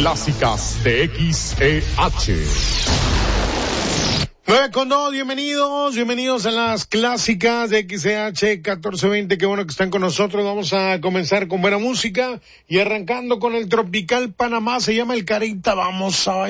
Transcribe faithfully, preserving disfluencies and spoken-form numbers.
Clásicas de X E H. nueve con dos, bienvenidos, bienvenidos a las clásicas de X E H catorce veinte, qué bueno que están con nosotros. Vamos a comenzar con buena música y arrancando con el tropical Panamá, se llama El Carita, vamos a bailar.